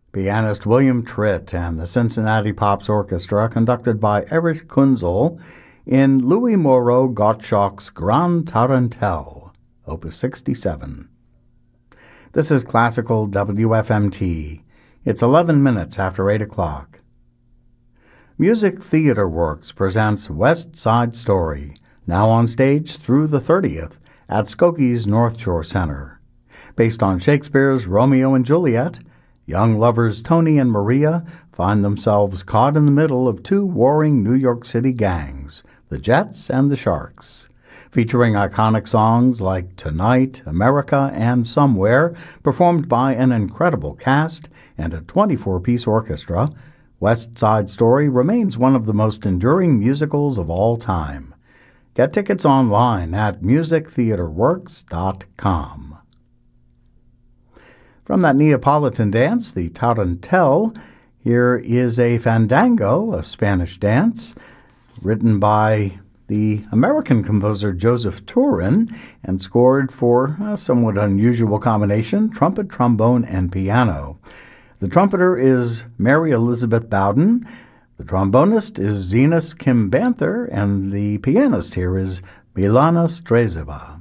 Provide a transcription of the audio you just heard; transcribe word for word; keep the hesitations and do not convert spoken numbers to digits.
Pianist William Tritt and the Cincinnati Pops Orchestra, conducted by Erich Kunzel, in Louis Moreau Gottschalk's Grand Tarantelle, Opus sixty-seven. This is Classical W F M T. It's eleven minutes after eight o'clock. Music Theater Works presents West Side Story, now on stage through the thirtieth at Skokie's North Shore Center. Based on Shakespeare's Romeo and Juliet, young lovers Tony and Maria find themselves caught in the middle of two warring New York City gangs, the Jets and the Sharks. Featuring iconic songs like Tonight, America, and Somewhere, performed by an incredible cast and a twenty-four piece orchestra, West Side Story remains one of the most enduring musicals of all time. Get tickets online at music theater works dot com. From that Neapolitan dance, the Tarantelle, here is a fandango, a Spanish dance, written by the American composer Joseph Turin and scored for a somewhat unusual combination, trumpet, trombone, and piano. The trumpeter is Mary Elizabeth Bowden, the trombonist is Zenas Kim Banther, and the pianist here is Milana Strezeva.